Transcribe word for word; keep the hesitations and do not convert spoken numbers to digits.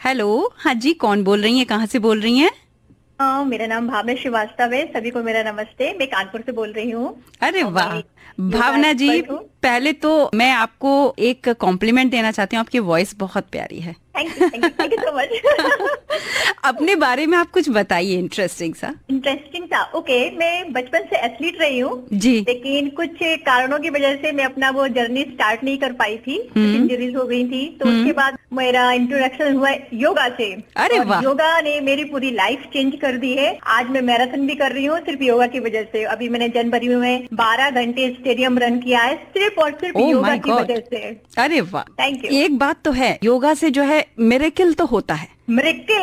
Hello, हाँ जी, कौन बोल रही हैं, कहाँ से बोल रही हैं? हाँ, मेरा नाम भावना श्रीवास्तव है। सभी को मेरा नमस्ते। मैं कानपुर से बोल रही हूँ अरे और मैं वाह, एक योगा भावना जी, एक्सपर्ट हूँ। पहले तो मैं आपको एक कॉम्प्लीमेंट देना चाहती हूँ। आपकी वॉइस बहुत प्यारी है। Thank you, thank you, thank you so much. अपने बारे में आप कुछ बताइए इंटरेस्टिंग सा। इंटरेस्टिंग था। ओके, मैं बचपन से एथलीट रही हूँ, जी। लेकिन कुछ कारणों की वजह से मैं अपना वो जर्नी स्टार्ट नहीं कर पाई थी। कुछ हम्म। इंजरीज हो गई थी, तो उसके हम्म। बाद मेरा इंट्रोडक्शन हुआ योगा से। अरे और वाह। योगा ने मेरी पूरी लाइफ चेंज कर दी है। आज मैं मैराथन भी कर रही हूँ सिर्फ योगा की वजह से। अभी मैंने जनवरी में बारह घंटे स्टेडियम रन किया है, सिर्फ और सिर्फ ओ योगा माय की गॉड। वजह से। अरे वाह। Thank you. एक बात तो है, योगा से जो है मिरेकल तो होता है। मिरेकल